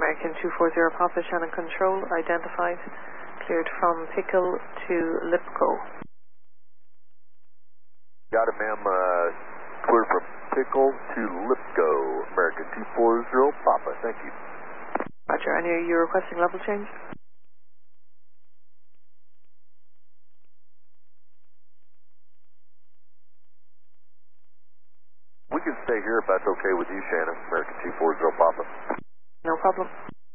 American 240 Papa, Shannon Control, identified, cleared from Pickle to Lipko. Got it, ma'am. Cleared from Pickle to Lipko, American 240 Papa. Thank you. Roger, and are you requesting level change? We can stay here if that's okay with you, Shannon. American 240 Papa. No problem.